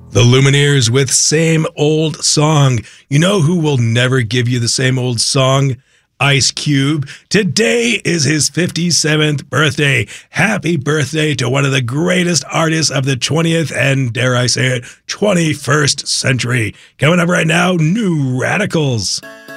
The Lumineers with Same Old Song. You know who will never give you the same old song? Ice Cube. Today is his 57th birthday. Happy birthday to one of the greatest artists of the 20th and, dare I say it, 21st century. Coming up right now, New Radicals.